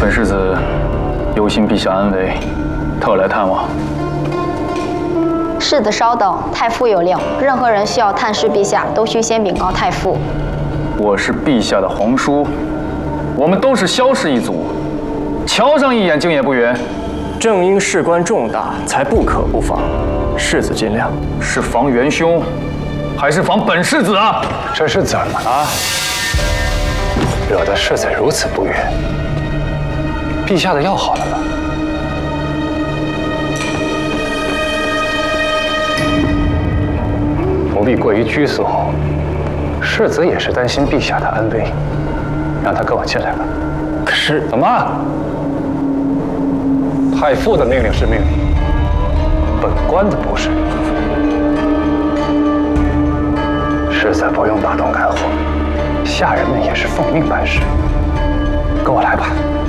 本世子忧心陛下安危，特来探望。 世子稍等，太傅有令，任何人需要探视陛下，都需先禀告太傅。 我是陛下的皇叔，我们都是萧氏一族，瞧上一眼竟也不允。 正因事关重大，才不可不防。世子尽量。 是防元凶，还是防本世子啊？ 这是怎么了？惹得世子如此不悦。陛下的药好了吗？不必过于拘束。世子也是担心陛下的安危，让他跟我进来吧。 可是怎么？太傅的命令是命令，本官的不是。世子不用大动肝火，下人们也是奉命办事。跟我来吧。